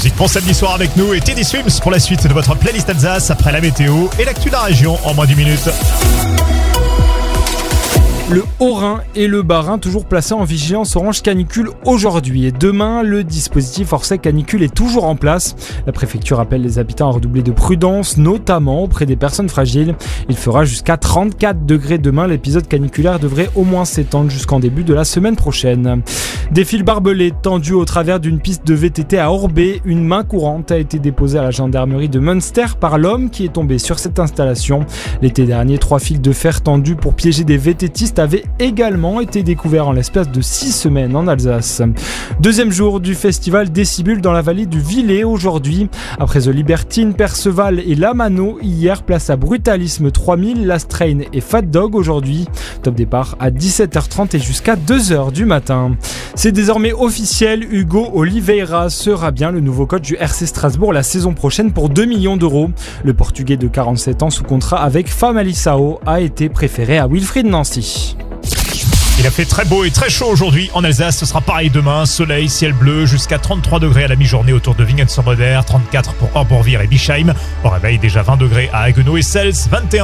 Musique pour samedi soir avec nous et Teddy Swims pour la suite de votre playlist Alsace après la météo et l'actu de la région en moins d'10 minutes. Le Haut-Rhin et le Bas-Rhin toujours placés en vigilance orange canicule aujourd'hui. Et demain, le dispositif hors sec canicule est toujours en place. La préfecture appelle les habitants à redoubler de prudence, notamment auprès des personnes fragiles. Il fera jusqu'à 34 degrés demain. L'épisode caniculaire devrait au moins s'étendre jusqu'en début de la semaine prochaine. Des fils barbelés tendus au travers d'une piste de VTT à Orbey. Une main courante a été déposée à la gendarmerie de Münster par l'homme qui est tombé sur cette installation. L'été dernier, 3 fils de fer tendus pour piéger des VTTistes avait également été découvert en l'espace de 6 semaines en Alsace. Deuxième jour du festival Décibule dans la vallée du Villet aujourd'hui. Après The Libertine, Perceval et Lamano, hier place à Brutalisme 3000, Last Train et Fat Dog aujourd'hui. Top départ à 17h30 et jusqu'à 2h du matin. C'est désormais officiel, Hugo Oliveira sera bien le nouveau coach du RC Strasbourg la saison prochaine pour 2 millions d'euros. Le Portugais de 47 ans sous contrat avec Famalicão a été préféré à Wilfried Nancy. Il a fait très beau et très chaud aujourd'hui en Alsace. Ce sera pareil demain. Soleil, ciel bleu, jusqu'à 33 degrés à la mi-journée autour de Wingen-sur-Moder, 34 pour Orborvire et Bischheim. Au réveil, déjà 20 degrés à Haguenau et Sels, 21